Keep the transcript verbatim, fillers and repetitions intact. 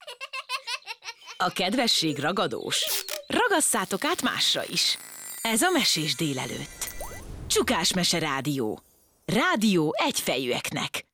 A kedvesség ragadós. Ragasszátok át másra is. Ez a Mesés délelőtt. Csukás Mese Rádió. Rádió egyfejűeknek.